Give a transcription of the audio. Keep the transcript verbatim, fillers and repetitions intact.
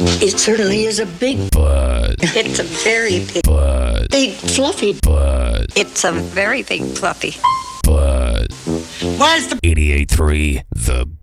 It certainly is a big butt. It's a very big Butt. Big fluffy Butt. It's a very big fluffy Butt. Why is the eighty-eight point three The